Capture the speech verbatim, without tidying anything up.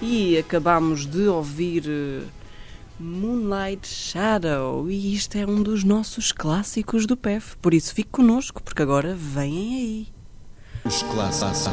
E acabámos de ouvir uh, Moonlight Shadow, e isto é um dos nossos clássicos do P E F, por isso fique connosco, porque agora vêm aí. Os clássicos